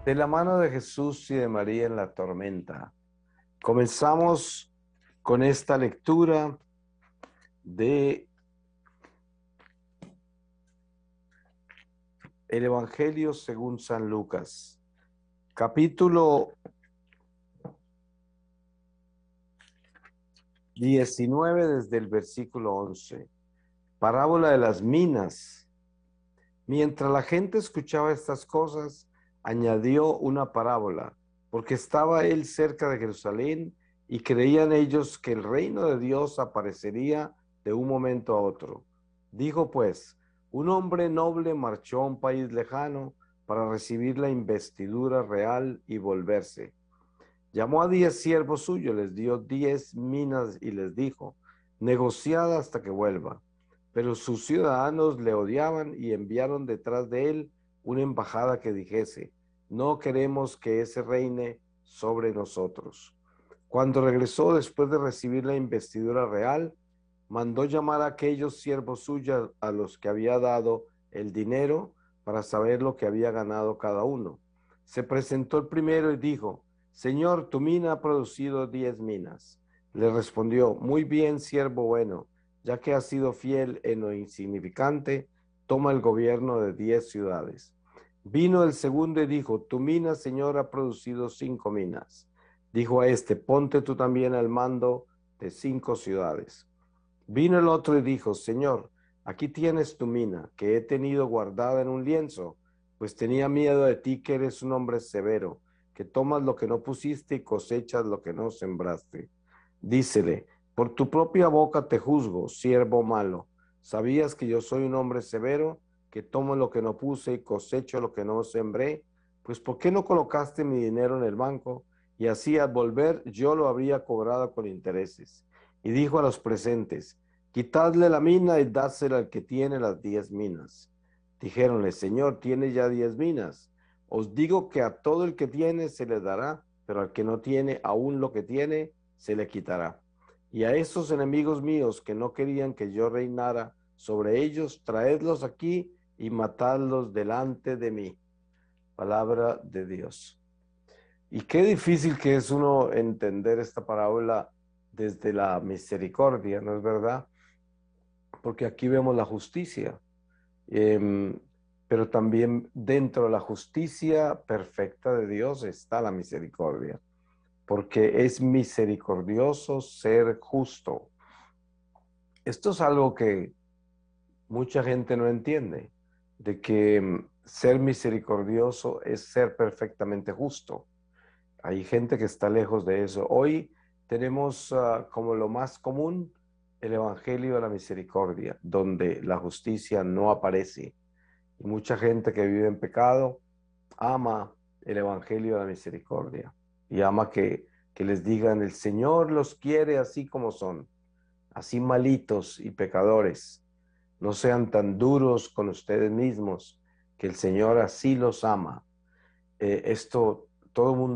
De la mano de Jesús y de María en la tormenta. Comenzamos con esta lectura de el Evangelio según San Lucas, capítulo 19 desde el versículo 11. Parábola de las minas. Mientras la gente escuchaba estas cosas, añadió una parábola, porque estaba él cerca de Jerusalén y creían ellos que el reino de Dios aparecería de un momento a otro. Dijo pues, un hombre noble marchó a un país lejano para recibir la investidura real y volverse. Llamó a 10 siervos suyos, les dio 10 minas y les dijo, negociad hasta que vuelva. Pero sus ciudadanos le odiaban y enviaron detrás de él una embajada que dijese, no queremos que ese reine sobre nosotros. Cuando regresó después de recibir la investidura real, mandó llamar a aquellos siervos suyos a los que había dado el dinero para saber lo que había ganado cada uno. Se presentó el primero y dijo, Señor, tu mina ha producido 10 minas. Le respondió, muy bien, siervo bueno, ya que has sido fiel en lo insignificante, toma el gobierno de 10 ciudades. Vino el segundo y dijo, tu mina, Señor, ha producido 5 minas. Dijo a este, ponte tú también al mando de 5 ciudades. Vino el otro y dijo, Señor, aquí tienes tu mina, que he tenido guardada en un lienzo, pues tenía miedo de ti, que eres un hombre severo, que tomas lo que no pusiste y cosechas lo que no sembraste. Dícele, por tu propia boca te juzgo, siervo malo. ¿Sabías que yo soy un hombre severo, que tomo lo que no puse y cosecho lo que no sembré? Pues ¿por qué no colocaste mi dinero en el banco? Y así al volver yo lo habría cobrado con intereses. Y dijo a los presentes, quitadle la mina y dásela al que tiene las 10 minas. Dijéronle, Señor, tiene ya 10 minas. Os digo que a todo el que tiene se le dará, pero al que no tiene, aún lo que tiene, se le quitará. Y a esos enemigos míos que no querían que yo reinara sobre ellos, traedlos aquí y matadlos delante de mí. Palabra de Dios. Y qué difícil que es uno entender esta parábola desde la misericordia, ¿no es verdad? Porque aquí vemos la justicia, eh, pero también dentro de la justicia perfecta de Dios está la misericordia, porque es misericordioso ser justo. Esto es algo que mucha gente no entiende, de que ser misericordioso es ser perfectamente justo. Hay gente que está lejos de eso. Hoy tenemos como lo más común el Evangelio de la Misericordia, donde la justicia no aparece. Y mucha gente que vive en pecado ama el Evangelio de la Misericordia y ama que les digan, el Señor los quiere así como son, así malitos y pecadores. No sean tan duros con ustedes mismos, que el Señor así los ama. Esto todo el mundo